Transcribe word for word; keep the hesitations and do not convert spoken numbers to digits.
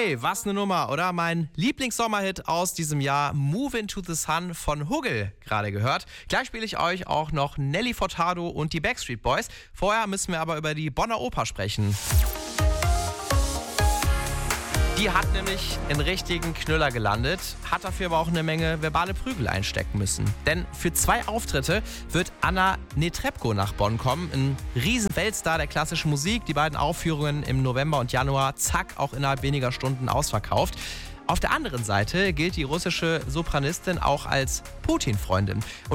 Hey, was ne Nummer, oder? Mein Lieblingssommerhit aus diesem Jahr, Move Into the Sun von Huggel, gerade gehört. Gleich spiele ich euch auch noch Nelly Furtado und die Backstreet Boys. Vorher müssen wir aber über die Bonner Oper sprechen. Die hat nämlich einen richtigen Knüller gelandet, hat dafür aber auch eine Menge verbale Prügel einstecken müssen. Denn für zwei Auftritte wird Anna Netrebko nach Bonn kommen, ein riesen Weltstar der klassischen Musik. Die beiden Aufführungen im November und Januar, zack, auch innerhalb weniger Stunden ausverkauft. Auf der anderen Seite gilt die russische Sopranistin auch als Putin-Freundin. Und